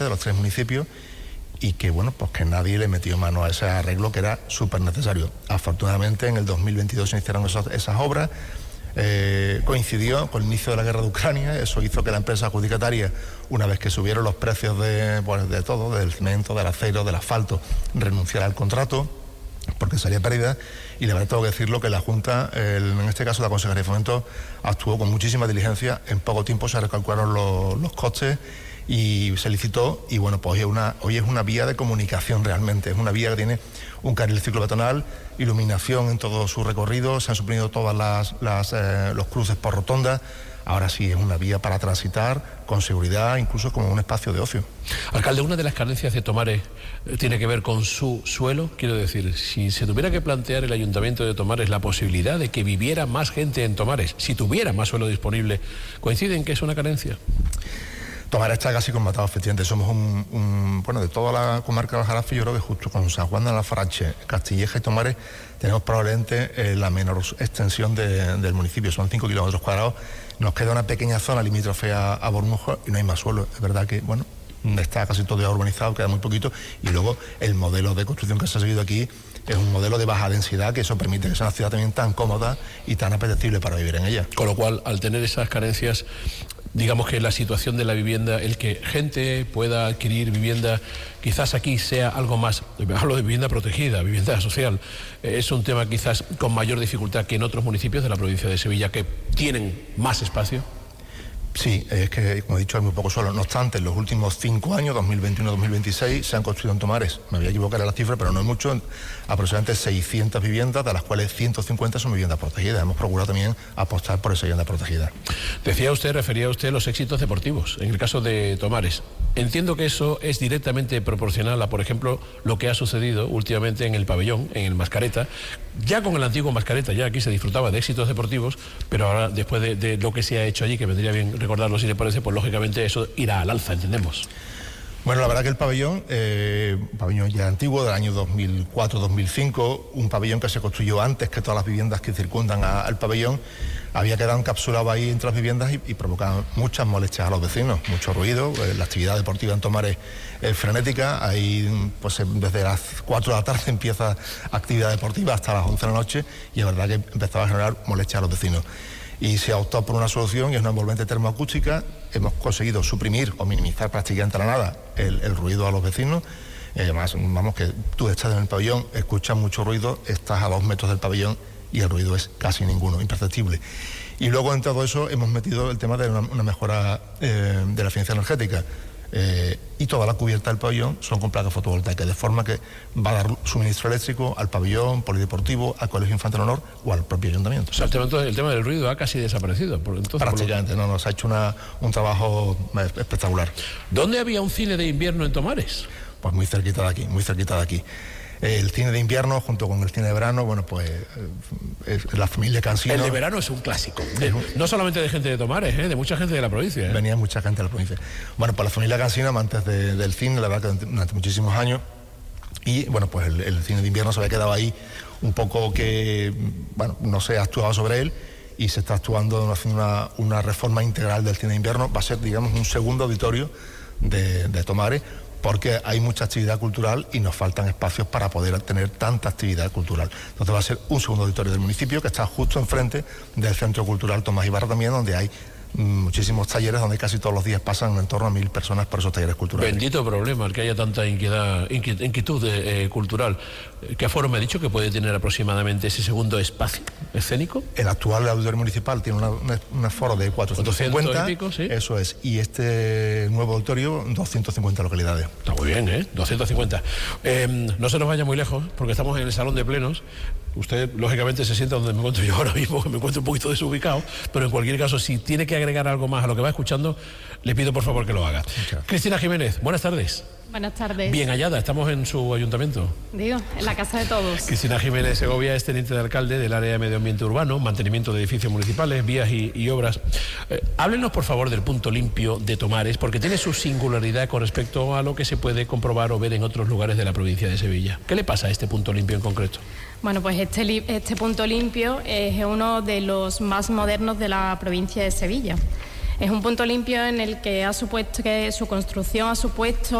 de los 3 municipios y que, bueno, pues que nadie le metió mano a ese arreglo que era súper necesario. Afortunadamente en el 2022 se iniciaron esas obras, coincidió con el inicio de la guerra de Ucrania. Eso hizo que la empresa adjudicataria, una vez que subieron los precios de todo, del cemento, del acero, del asfalto, renunciara al contrato porque salía pérdida. Y la verdad tengo que decirlo que la Junta, en este caso la Consejería de Fomento, actuó con muchísima diligencia. En poco tiempo se recalcularon los costes y se licitó, y bueno, pues hoy es una vía de comunicación realmente, es una vía que tiene un carril ciclopeatonal, iluminación en todo su recorrido, se han suprimido todas los cruces por rotonda. Ahora sí es una vía para transitar con seguridad, incluso como un espacio de ocio. Alcalde, una de las carencias de Tomares tiene que ver con su suelo. Quiero decir, si se tuviera que plantear el Ayuntamiento de Tomares la posibilidad de que viviera más gente en Tomares, si tuviera más suelo disponible, ¿coincide en que es una carencia? Tomares está casi conmatado, efectivamente. Somos bueno, de toda la comarca del Aljarafe, yo creo que justo con San Juan de Alfarache, Castilleja y Tomares tenemos probablemente la menor extensión del municipio, son 5 kilómetros cuadrados. Nos queda una pequeña zona limítrofe a Bormujos y no hay más suelo. Es verdad que, bueno, está casi todo ya urbanizado, queda muy poquito, y luego el modelo de construcción que se ha seguido aquí es un modelo de baja densidad, que eso permite que sea una ciudad también tan cómoda y tan apetecible para vivir en ella. Con lo cual, al tener esas carencias, digamos que la situación de la vivienda, el que gente pueda adquirir vivienda, quizás aquí sea algo más, hablo de vivienda protegida, vivienda social, es un tema quizás con mayor dificultad que en otros municipios de la provincia de Sevilla que tienen más espacio. Sí, es que, como he dicho, hay muy poco suelo. No obstante, en los últimos 5 años, 2021-2026, se han construido en Tomares, me voy a equivocar en la cifra, pero no es mucho, aproximadamente 600 viviendas, de las cuales 150 son viviendas protegidas. Hemos procurado también apostar por esa vivienda protegida. Refería usted los éxitos deportivos, en el caso de Tomares. Entiendo que eso es directamente proporcional a, por ejemplo, lo que ha sucedido últimamente en el pabellón, en el Mascareta. Ya con el antiguo Mascareta, ya aquí se disfrutaba de éxitos deportivos, pero ahora, después de lo que se ha hecho allí, que vendría bien recordarlo si le parece, pues lógicamente eso irá al alza, entendemos. Bueno, la verdad que el pabellón, un pabellón ya antiguo, del año 2004-2005, un pabellón que se construyó antes que todas las viviendas que circundan al pabellón, había quedado encapsulado ahí entre las viviendas y provocaba muchas molestias a los vecinos, mucho ruido. La actividad deportiva en Tomares es frenética, ahí pues desde las 4 de la tarde empieza actividad deportiva hasta las 11 de la noche, y es verdad que empezaba a generar molestias a los vecinos. Y se ha optado por una solución, y es una envolvente termoacústica. Hemos conseguido suprimir o minimizar prácticamente a la nada el ruido a los vecinos. Además, vamos, que tú estás en el pabellón, escuchas mucho ruido, estás a 2 metros del pabellón y el ruido es casi ninguno, imperceptible. Y luego en todo eso hemos metido el tema de una mejora de la eficiencia energética. Y toda la cubierta del pabellón son con placas fotovoltaicas, de forma que va a dar suministro eléctrico al pabellón polideportivo, al Colegio Infantil Honor o al propio ayuntamiento. O sea, el tema del ruido ha casi desaparecido. Prácticamente, no, nos ha hecho un trabajo espectacular. ¿Dónde había un cine de invierno en Tomares? Pues muy cerquita de aquí, muy cerquita de aquí. El cine de invierno junto con el cine de verano, bueno, pues la familia Cansino. El de verano es un clásico, no solamente de gente de Tomares, de mucha gente de la provincia. Venía mucha gente de la provincia. Bueno, pues la familia Cansino, amantes del cine, la verdad que durante muchísimos años, y bueno, pues el cine de invierno se había quedado ahí un poco que, bueno, no se ha actuado sobre él, y se está actuando haciendo una reforma integral del cine de invierno. Va a ser, digamos, un segundo auditorio de Tomares, porque hay mucha actividad cultural y nos faltan espacios para poder tener tanta actividad cultural. Entonces va a ser un segundo auditorio del municipio, que está justo enfrente del Centro Cultural Tomás Ibarra también, donde hay muchísimos talleres, donde casi todos los días pasan en torno a 1000 personas por esos talleres culturales. Bendito problema el que haya tanta inquietud cultural. ¿Qué aforo me ha dicho que puede tener aproximadamente ese segundo espacio escénico? El actual auditorio municipal tiene un aforo de 450 y pico, ¿sí? Eso es, y este nuevo auditorio 250 localidades. Está muy bien, 250. No se nos vaya muy lejos, porque estamos en el salón de plenos. Usted, lógicamente, se sienta donde me encuentro yo ahora mismo, que me encuentro un poquito desubicado, pero en cualquier caso, si tiene que agregar algo más a lo que va escuchando, le pido por favor que lo haga. Cristina Jiménez, buenas tardes. Buenas tardes. Bien hallada, estamos en su ayuntamiento. Digo, en la casa de todos. Cristina Jiménez Segovia es teniente de alcalde del área de medio ambiente urbano, mantenimiento de edificios municipales, vías y obras. Háblenos, por favor, del punto limpio de Tomares, porque tiene su singularidad con respecto a lo que se puede comprobar o ver en otros lugares de la provincia de Sevilla. ¿Qué le pasa a este punto limpio en concreto? Bueno, pues este punto limpio es uno de los más modernos de la provincia de Sevilla. Es un punto limpio en el que ha supuesto que su construcción ha supuesto